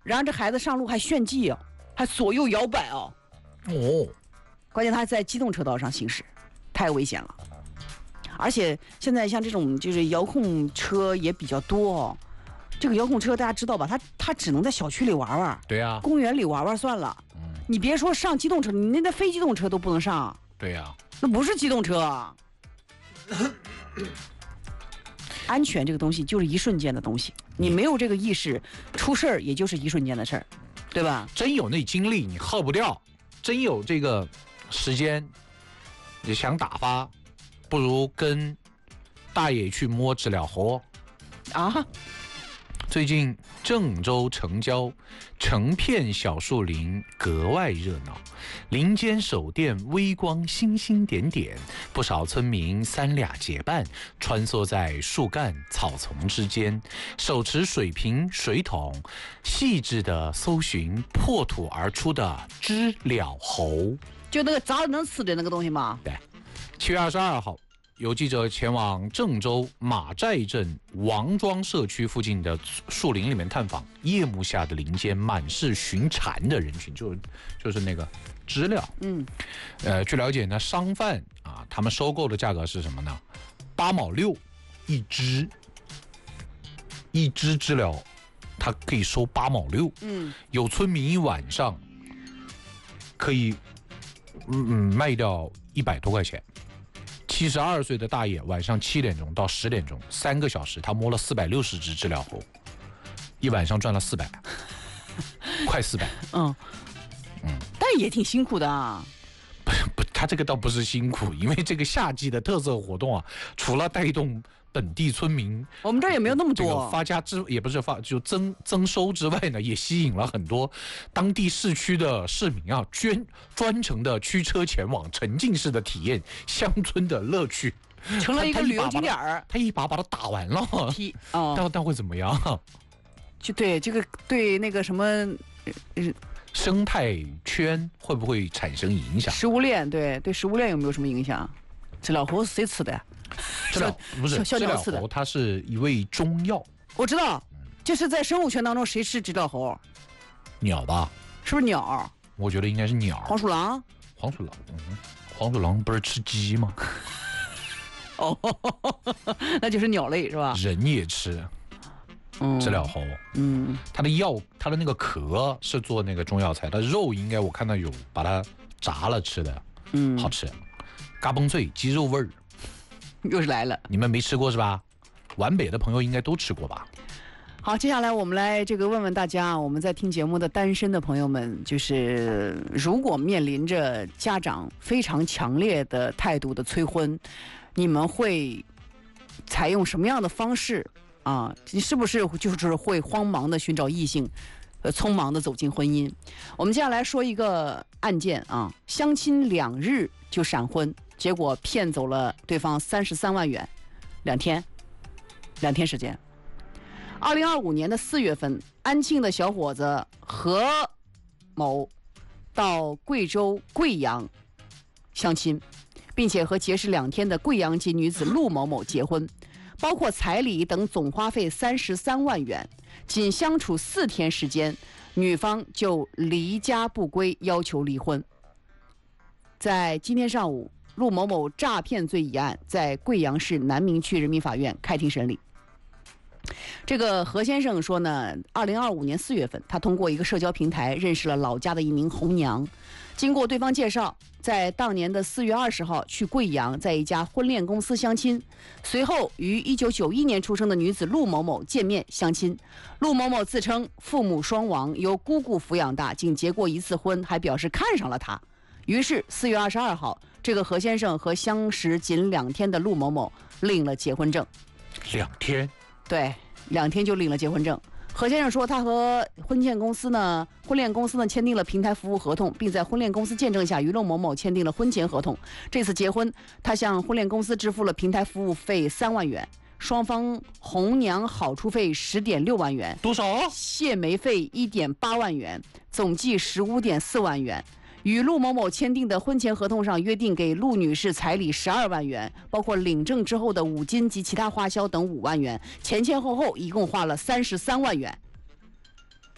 然后这孩子上路还炫技哦，还左右摇摆哦。关键他在机动车道上行驶，太危险了。而且现在像这种就是遥控车也比较多哦。这个遥控车大家知道吧？它只能在小区里玩玩， 对呀， 公园里玩玩算了。你别说上机动车，你那非机动车都不能上。 对呀， 那不是机动车啊。安全这个东西就是一瞬间的东西，你没有这个意识，出事儿也就是一瞬间的事儿，对吧？ 真有那精力你耗不掉，真有这个时间你想打发，不如跟大爷去摸知了猴啊！ 最近郑州城郊成片小树林格外热闹，林间手电微光星星点点，不少村民三俩结伴穿梭在树干草丛之间，手持水瓶水桶，细致地搜寻破土而出的知了猴。 就那个早能吃的那个东西吗？ 对，7月22号有记者前往郑州马寨镇王庄社区附近的树林里面探访，夜幕下的林间满是寻蝉的人群，就是那个知了。据了解呢，商贩啊，他们收购的价格是什么呢？8毛6一只，一只知了，它可以收8毛6。有村民一晚上可以卖掉100多块钱。72岁的大爷晚上7点钟到10点钟3个小时，他摸了460只知了猴，一晚上赚了400，快400。 但也挺辛苦的啊。 不，他这个倒不是辛苦，因为这个夏季的特色活动啊，除了带动本地村民， 我们这儿也没有那么多、 这个发家之也不是发就增收之外呢，也吸引了很多当地市区的市民啊，专程的驱车前往，沉浸式的体验乡村的乐趣， 成了一个旅游景点儿。 他一把把它打完了，但会怎么样？ 就对这个对那个什么。 生态圈会不会产生影响？ 食物链对食物链有没有什么影响？知了猴是谁吃的？ 知了不是知了猴，它是一味中药。 我知道，就是在生物圈当中，谁吃知了猴？ 鸟吧？ 是不是鸟？ 我觉得应该是鸟。 黄鼠狼？ 黄鼠狼，黄鼠狼不是吃鸡吗？ 哦，那就是鸟类是吧？ 人也吃。知了猴，它的药，它的那个壳是做那个中药材，它肉应该我看到有把它炸了吃的，好吃，嘎嘣脆，鸡肉味儿， 又是来了。 你们没吃过是吧？皖北的朋友应该都吃过吧？ 好，接下来我们来问问大家，我们在听节目的单身的朋友们，就是如果面临着家长非常强烈的态度的催婚，你们会采用什么样的方式？你是不是就是会慌忙的寻找异性，匆忙的走进婚姻？我们接下来说一个案件啊，相亲2日就闪婚，结果骗走了对方33万元，2天时间。2025年的4月份，安庆的小伙子何某到贵州贵阳相亲，并且和结识2天的贵阳籍女子陆某某结婚。包括彩礼等总花费33万元，仅相处4天时间，女方就离家不归，要求离婚。在今天上午，陆某某诈骗罪一案在贵阳市南明区人民法院开庭审理。这个何先生说呢，2025年4月份，他通过一个社交平台认识了老家的一名红娘，经过对方介绍，在当年的4月20号去贵阳，在一家婚恋公司相亲，随后与1991年出生的女子陆某某见面相亲。陆某某自称父母双亡，由姑姑抚养大，仅结过1次婚，还表示看上了他。于是4月22号，这个何先生和相识仅2天的陆某某领了结婚证。 2天？ 对，2天就领了结婚证。何先生说，他和婚恋公司呢签订了平台服务合同，并在婚恋公司见证下与陆某某签订了婚前合同。这次结婚，他向婚恋公司支付了平台服务费3万元，双方红娘好处费10.6万元， 多少？ 谢媒费1.8万元，总计15.4万元。与陆某某签订的婚前合同上约定给陆女士彩礼12万元，包括领证之后的5金及其他花销等5万元，前后一共花了33万元。